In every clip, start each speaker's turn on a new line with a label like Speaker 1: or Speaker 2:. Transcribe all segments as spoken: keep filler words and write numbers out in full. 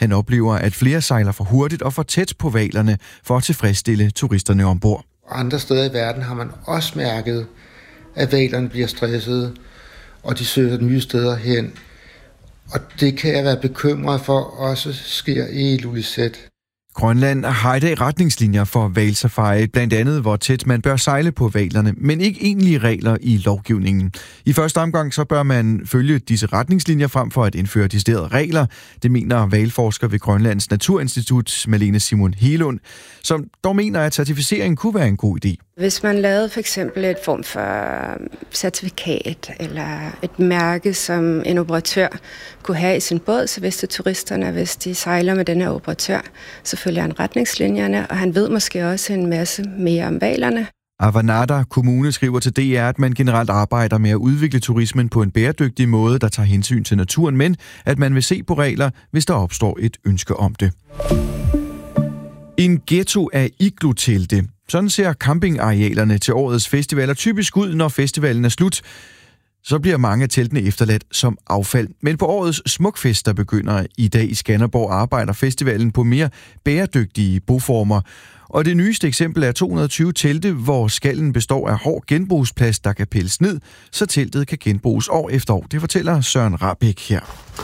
Speaker 1: Han oplever, at flere sejler for hurtigt og for tæt på hvalerne for at tilfredsstille turisterne ombord.
Speaker 2: Andre steder i verden har man også mærket, at hvalerne bliver stressede, og de søger nye steder hen. Og det kan jeg være bekymret for også sker i Ilulissat.
Speaker 1: Grønland har i dag retningslinjer for hvalsafari, blandt andet hvor tæt man bør sejle på hvalerne, men ikke egentlige regler i lovgivningen. I første omgang så bør man følge disse retningslinjer frem for at indføre deciderede regler. Det mener hvalforsker ved Grønlands Naturinstitut, Malene Simon Helund, som dog mener, at certificering kunne være en god idé.
Speaker 3: Hvis man lavede for eksempel et form for certifikat eller et mærke, som en operatør kunne have i sin båd, så vidste turisterne, hvis de sejler med denne operatør, så følger han retningslinjerne, og han ved måske også en masse mere om hvalerne.
Speaker 1: Avannaata Kommune skriver til D R, at man generelt arbejder med at udvikle turismen på en bæredygtig måde, der tager hensyn til naturen, men at man vil se på regler, hvis der opstår et ønske om det. En ghetto af iglo-telte. Sådan ser campingarealerne til årets festivaler typisk ud, når festivalen er slut. Så bliver mange af teltene efterladt som affald. Men på årets Smukfest, der begynder i dag i Skanderborg, arbejder festivalen på mere bæredygtige boformer. Og det nyeste eksempel er to hundrede og tyve telte, hvor skallen består af hård genbrugsplast, der kan pilles ned, så teltet kan genbruges år efter år. Det fortæller Søren Rahbek her.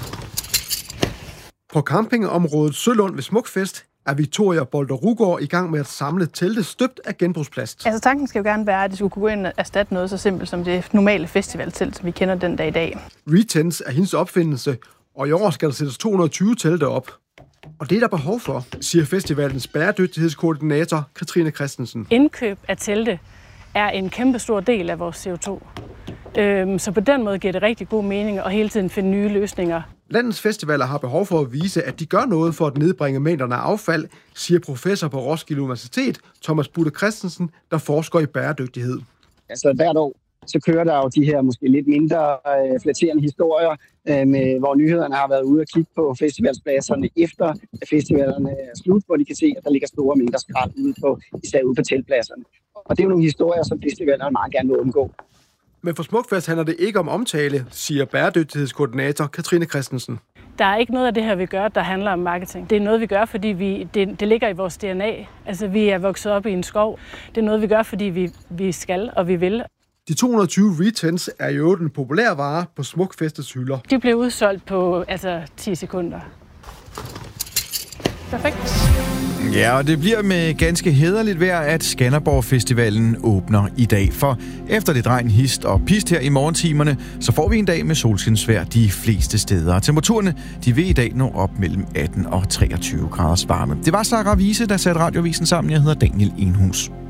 Speaker 4: På campingområdet Sølund ved Smukfest er Victoria Bolter Rugård i gang med at samle telte støbt af genbrugsplast.
Speaker 5: Altså tanken skal jo gerne være, at det skulle kunne gå ind og erstatte noget så simpelt som det normale festivaltelt, som vi kender den dag i dag.
Speaker 4: Retents er hendes opfindelse, og i år skal der sættes to hundrede og tyve telte op. Og det er der behov for, siger festivalens bæredygtighedskoordinator Katrine Christensen.
Speaker 5: Indkøb af telte er en kæmpe stor del af vores C O to. Øhm, så på den måde giver det rigtig god mening at hele tiden finde nye løsninger.
Speaker 4: Landets festivaler har behov for at vise, at de gør noget for at nedbringe mængderne af affald, siger professor på Roskilde Universitet, Thomas Butte Christensen, der forsker i bæredygtighed.
Speaker 6: Altså hvert år, så kører der jo de her måske lidt mindre øh, flatterende historier, øh, med, hvor nyhederne har været ude og kigge på festivalspladserne efter at festivalerne er slut, hvor de kan se, at der ligger store mængder skrald ude på, især ude på teltpladserne. Og det er jo nogle historier, som festivalerne meget gerne vil undgå.
Speaker 4: Men for Smukfest handler det ikke om omtale, siger bæredygtighedskoordinator Katrine Christensen.
Speaker 5: Der er ikke noget af det her, vi gør, der handler om marketing. Det er noget, vi gør, fordi vi, det, det ligger i vores D N A. Altså, vi er vokset op i en skov. Det er noget, vi gør, fordi vi, vi skal og vi vil.
Speaker 4: De to hundrede og tyve Retents er jo den populære vare på Smukfestets hylder.
Speaker 5: De blev udsolgt på altså, ti sekunder. Perfekt.
Speaker 1: Ja, og det bliver med ganske hæderligt vejr, at Skanderborg Festivalen åbner i dag. For efter lidt regn, hist og pist her i morgentimerne, så får vi en dag med solskinsvejr de fleste steder. Temperaturerne, de vil i dag nå op mellem atten og treogtyve graders varme. Det var Sara Wiese, der satte Radiovisen sammen. Jeg hedder Daniel Enhus.